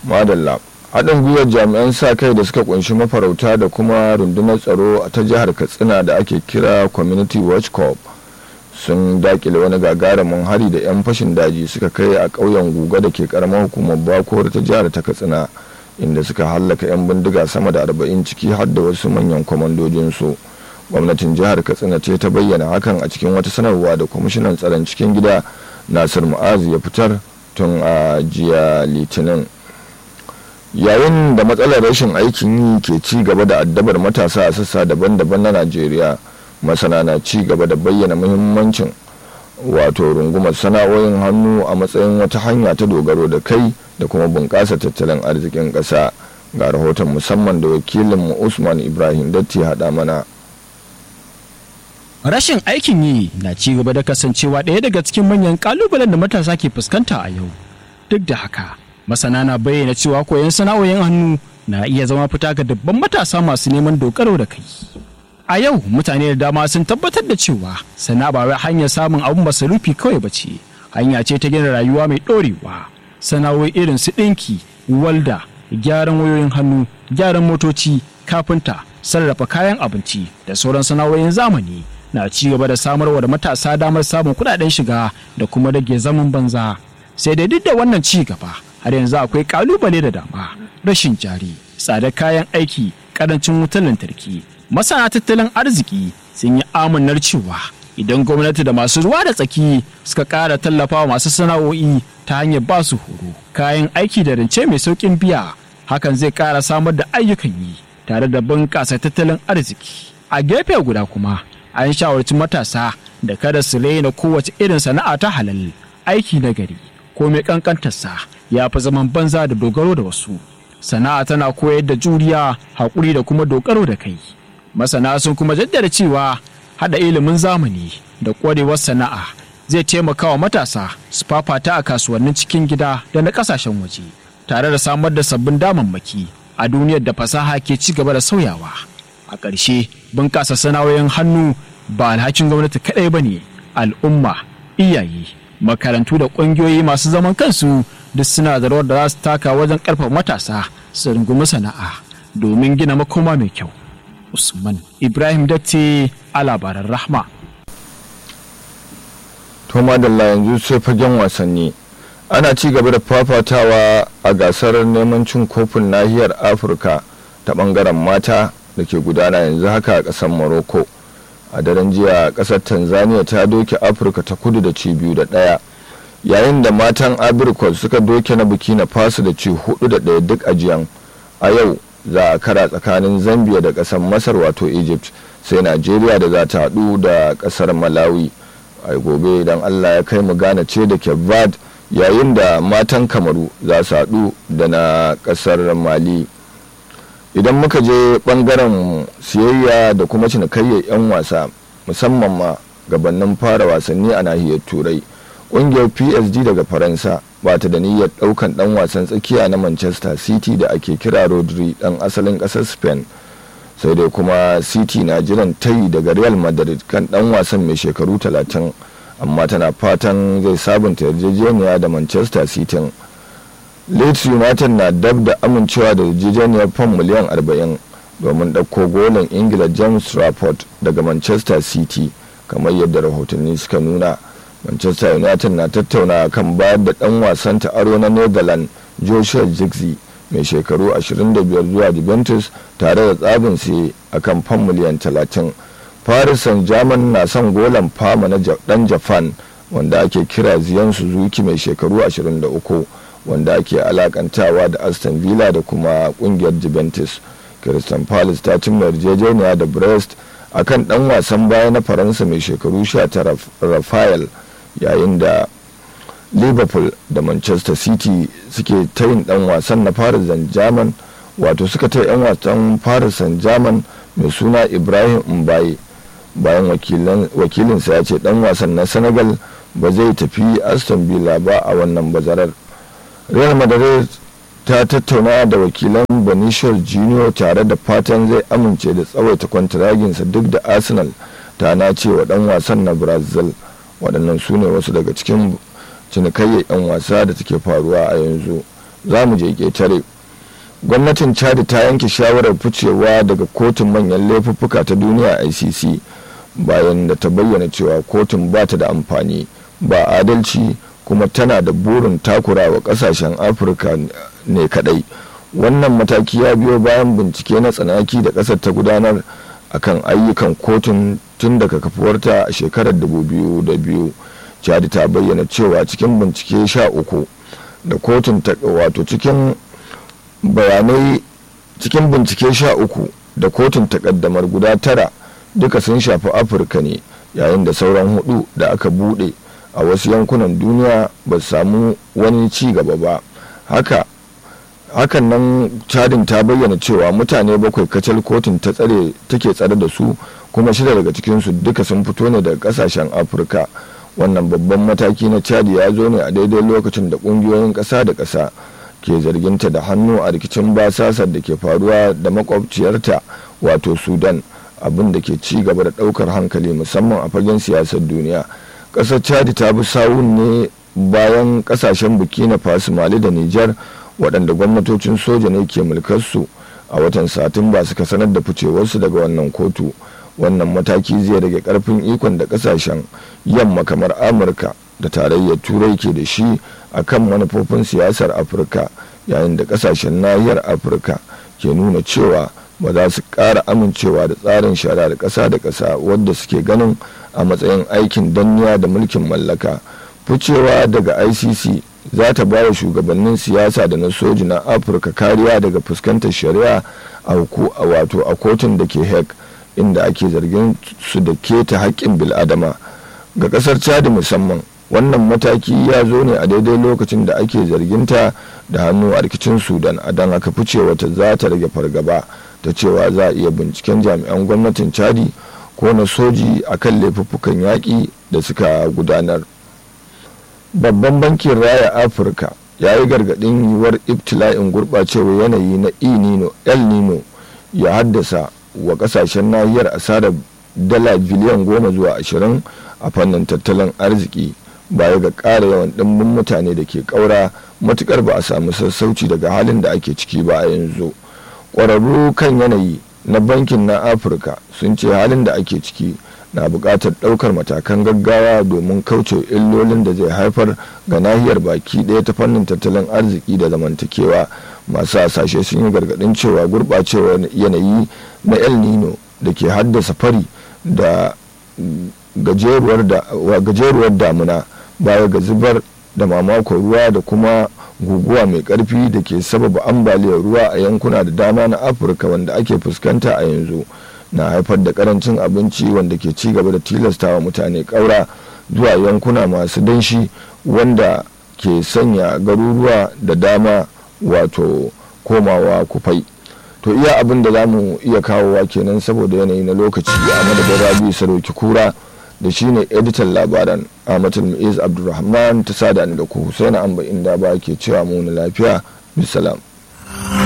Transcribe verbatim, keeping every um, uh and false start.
madalla haɗin gwiwar jami'an sa kai da suka kunshi mafarauta da kuma rundunar tsaro ta jihar katsina da ake kira community watch corp sun dakile wani gagarumin hari da 'yan fashin daji suka kai a ƙauyen guga da ke karamar hukumar bakor ta jihar ta katsina inda suka hallaka 'yan bindiga sama da arba'in ciki har da wasu manyan kwamandojinsu. Gwamnatin jihar katsina ce ta bayyana hakan a cikin wata sanarwa da kwamishinan tsaron cikin gida nasir mu'azu ya fitar tun a jiya litinin. Yayin da matsalar rashin aikin yi ke ci gaba da addabar matasa a sassa daban-daban na najeriya, masana na ci gaba da bayyana muhimmancin wato rungumar sana'o'in hannu a matsayin wata hanya ta dogaro da kai da kuma bunƙasa tattalin arzikin ƙasa. Ga rahoton musamman da wakilinmu Usman Ibrahim Datti haɗa mana. Rashin aikin yi na ci gaba da kasancewa ɗaya daga cikin manyan ƙalubalen da matasa ke fuskanta a yau. Duk da haka, masana na bayyana cewa koyon sana'o'in hannu na iya zama fita ga dubban matasa masu neman dogaro da kai. A yau mutane da dama sun tabbatar da cewa sana'a ba wai hanyar samun abun masarufi kawai ba ce, hanya ce ta gina rayuwa mai ɗorewa. Sana'o'i irin su ɗinki, walda, gyaran wayoyin hannu, gyaran motoci, kafinta, sarrafa kayan abinci da sauran sana'o'in zamani na ci gaba da samarwa da matasa damar samun kuɗaɗen shiga da kuma rage zaman banza. Sai dai duk da wannan ci gaba har yanzu akwai kalubale da dama, rashin jari, tsadar kayan aiki, karancin wutar lantarki. Masana tattalin arziki sun yi amannar cewa idan gwamnati da masu ruwa da tsaki suka ƙara tallafawa masu sana'o'i ta hanyar ba su horo, kayan aiki da rance mai sauƙin biya, hakan zai ƙara samar da ayyukan yi tare da bunƙasa tattalin arziki. A gefe guda kuma an shawarci matasa da kada su raina kowace irin sana'a ta halal, aiki na gari ko mai kankantarsa ya fi zaman banza da dogaro da wasu. Sana'a tana koyar da juriya, haƙuri da kuma dogaro da kai. Masana sun kuma jaddada cewa haɗa ilimin zamani da ƙwarewar sana'a zai taimaka wa matasa su fafata a kasuwannin cikin gida da na ƙasashen waje, tare da samar da sabbin damammaki a duniyar da fasaha ke ci gaba da sauyawa. A ƙarshe, bunƙasa sana'o'in hannu ba alhakin gwamnati kaɗai ba ne, al'umma, iyaye, makarantu da ƙungiyoyi masu zaman kansu duk suna da rawar da za su taka wajen ƙarfafa matasa su rungumi sana'a domin gina makoma mai kyau. Usman Ibrahim Datti a labaran Rahma. To madalla yanzu sai fagen wasanni. Ana ci gaba da fafatawa a gasar neman cin kofin nahiyar Afirka ta bangaren mata da ke gudana yanzu haka a ƙasar Morocco. A daren jiya ƙasar Tanzania ta doke Afirka ta kudu da ci biyu da ɗaya, yayin da matan Abirkos suka doke na Burkina Faso da ci hudu da ɗaya duk ajiyan. A yau za a kara tsakanin Zambia da ƙasar Masar wato Egypt, sai Najeriya da za ta haɗu da ƙasar Malawi. A gobe idan Allah ya kai mu Ghana ce da Cape Verde, yayin da matan Kamaru za su haɗu da na ƙasar Mali. Idan muka je ɓangaren siyayya da kuma cinikayyar 'yan wasa, musamman ma gabanin fara wasanni a nahiyar Turai, ƙungiyar P S G daga Faransa ba ta da niyyar ɗaukan ɗan wasan tsakiya na Manchester City da ake kira Rodri ɗan asalin ƙasar Spain. Sai dai kuma City na jiran tayi daga Real Madrid kan ɗan wasan mai shekaru talatin, amma tana fatan zai sabunta yarjejeniya da Manchester City. Leeds United na dab da amincewa da yarjejeniyar fam miliyan arba'in domin ɗauko golin Ingila James Trafford daga Manchester City, kamar yadda rahotanni suka nuna. Manchester United na tattauna kan bayar da ɗan wasan ta aro na Netherlands Joshua Zirkzee mai shekaru ashirin da biyar zuwa Juventus tare da tsabin sai akan fam miliyan talatin. Paris Saint-Germain na son golan fama na ɗan Japan wanda ake kira Zion Suzuki mai shekaru ashirin da uku, wanda ake alakantawa da Aston Villa da kuma kungiyar Juventus. Crystal Palace ta cimma yarjejeniya da Brest akan ɗan wasan baya na Faransa mai shekaru sha tara Rafael, yayin da Liverpool da Manchester City suke tayin dan wasan na Paris Saint-Germain wato suka tayi yan wasan Paris Saint-Germain mai suna Ibrahim Mbaye, bayan wakilinsa ya ce dan wasan na Senegal ba zai tafi Aston Villa ba a wannan bazarar. Real Madrid ta tattauna da wakilan Vinicius Junior tare da fatan zai amince da tsawaita kwantaraginsa duk da Arsenal ta nace wa dan wasan na Brazil. Waɗannan su ne wasu daga cikin cinikayyar 'yan wasa da take faruwa a yanzu. za mu je ƙetare. Gwamnatin Chad ta yanke shawarar ficewa daga kotun manyan laifuffuka ta duniya I C C bayan da ta bayyana cewa kotun ba ta da amfani, ba adalci, kuma tana da burin takurawa kasashen Afirka ne kadai. Wannan mataki ya biyo bayan bincike na tsanaki da kasar ta gudanar akan ayyukan kotun tun daga kafuwarta a shekarar dubu biyu da biyu. Chad ta bayyana cewa cikin bincike sha uku da kotun ta wato cikin bayanai cikin bincike sha uku da kotun takaddamar guda tara duka sun shafi Afirka ne, yayin da sauran hudu da aka bude a wasu yankunan duniya ba samu wani ci gaba ba. Haka hakan nan Chadin ta bayyana cewa mutane bakwai kacal kotun ta tsare take tsare da su, kuma shida daga cikinsu duka sun fito ne daga kasashen Afirka. Wannan babban mataki na Chad ya zo ne a daidai lokacin da kungiyoyin ƙasa da ƙasa ke zarginta da hannu a rikicin basasar da ke faruwa da makwabciyarta wato Sudan, abin da ke ci gaba da ɗaukar hankali musamman a fagen siyasar duniya. Ƙasar Chad ta bi sawun ne bayan ƙasashen Burkina Faso, Mali da Nijar, waɗanda gwamnatocin soja ne ke mulkarsu, a watan Satumba suka sanar da ficewarsu daga wannan kotu. Wannan mataki zai rage ƙarfin ikon da ƙasashen yamma kamar Amurka da tarayyar Turai ke da shi a kan manufofin siyasar Afirka, yayin da ƙasashen nahiyar Afirka ke nuna cewa ba za su ƙara amincewa da tsarin shari'ar ƙasa da ƙasa wadda suke ganin a matsayin aikin danniya da mulkin mallaka. Ficewa daga I C C za ta ba wa shugabannin siyasa da na soji na Afirka kariya daga fuskantar shari'a a wato a kotun da ke Hague, inda ake zargin su da keta haƙƙin bil'adama. Ga ƙasar Chad musamman, wannan mataki ya zo ne a daidai lokacin da ake zarginta da hannu a rikicin Sudan, a don haka ficewa ta za ta rage fargaba ta cewa za a iya binciken jami'an gwamnatin Chadi ko na soji akan laifuffukan yaƙi da suka gudanar. Babban bankin raya Afirka ya yi gargaɗin yiwuwar ibtila'in gurɓacewar yanayi na El Nino ya haddasa wa kasashen nahiyar asarar dala biliyan goma zuwa ashirin a fannin tattalin arziki, baya ga ƙara yawan ɗimbin mutane da ke ƙaura matukar ba a samu sassauci daga halin da ake ciki ba a yanzu. Ƙwararru kan yanayi na bankin na Afirka sun ce halin da ake ciki na buƙatar ɗaukar matakan gaggawa domin kauce illolin da zai haifar ga nahiyar baki ɗaya ta fannin tattalin arziki da zamantakewa. Masu hasashe sun yi gargaɗin cewa gurɓacewar yanayi na El Nino da ke haddasa fari da gajeruwar damuna, baya ga zubar da mamakon ruwa da kuma guguwa mai ƙarfi da ke sababa ambaliyar ruwa a yankuna da dama na Afirka wanda ake fuskanta a yanzu, na haifar da karancin abinci wanda ke ci gaba da tilastawa mutane ƙaura zuwa yankuna masu danshi, wanda ke sanya garuruwa da dama wato komawa kufai. To iya abin da za mu iya kawowa kenan saboda yanayi na lokaci. A madadin Rabi Sadauki Kura da shine editan labaran Ahmad Mu'iz Abdulrahman ta sada ni da ku Husaina Amba inda ba ke cewa mu na lafiya bisalam.